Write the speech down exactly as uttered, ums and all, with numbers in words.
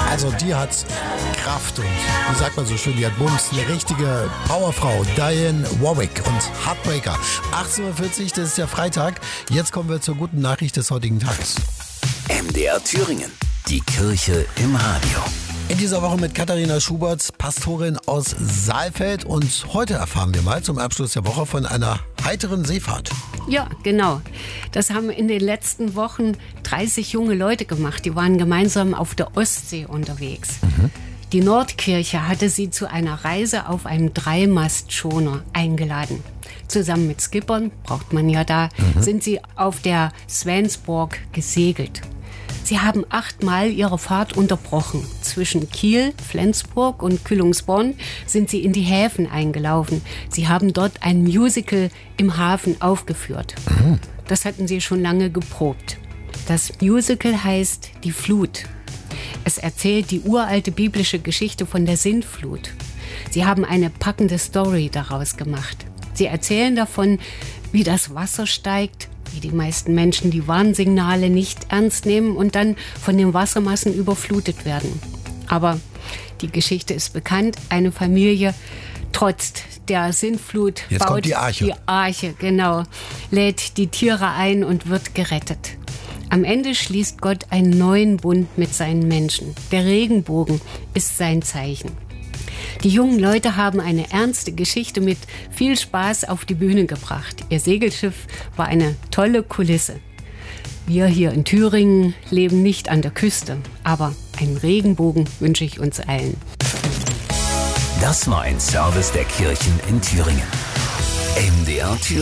Also die hat Kraft und, wie sagt man so schön, die hat Bums, eine richtige Powerfrau. Dionne Warwick und Heartbreaker. achtzehn Uhr vierzig, das ist ja Freitag. Jetzt kommen wir zur guten Nachricht des heutigen Tages. M D R Thüringen, die Kirche im Radio. In dieser Woche mit Katharina Schubert, Pastorin aus Saalfeld. Und heute erfahren wir mal zum Abschluss der Woche von einer heiteren Seefahrt. Ja, genau. Das haben in den letzten Wochen dreißig junge Leute gemacht. Die waren gemeinsam auf der Ostsee unterwegs. Mhm. Die Nordkirche hatte sie zu einer Reise auf einem Dreimastschoner eingeladen. Zusammen mit Skippern, braucht man ja da, mhm. sind sie auf der Swansborg gesegelt. Sie haben achtmal ihre Fahrt unterbrochen. Zwischen Kiel, Flensburg und Kühlungsborn sind sie in die Häfen eingelaufen. Sie haben dort ein Musical im Hafen aufgeführt. Mhm. Das hatten sie schon lange geprobt. Das Musical heißt Die Flut. Es erzählt die uralte biblische Geschichte von der Sintflut. Sie haben eine packende Story daraus gemacht. Sie erzählen davon, wie das Wasser steigt, wie die meisten Menschen die Warnsignale nicht ernst nehmen und dann von den Wassermassen überflutet werden. Aber die Geschichte ist bekannt. Eine Familie trotzt der Sintflut, Jetzt baut kommt die Arche. die Arche, genau, lädt die Tiere ein und wird gerettet. Am Ende schließt Gott einen neuen Bund mit seinen Menschen. Der Regenbogen ist sein Zeichen. Die jungen Leute haben eine ernste Geschichte mit viel Spaß auf die Bühne gebracht. Ihr Segelschiff war eine tolle Kulisse. Wir hier in Thüringen leben nicht an der Küste, aber einen Regenbogen wünsche ich uns allen. Das war ein Service der Kirchen in Thüringen. M D R Thüringen.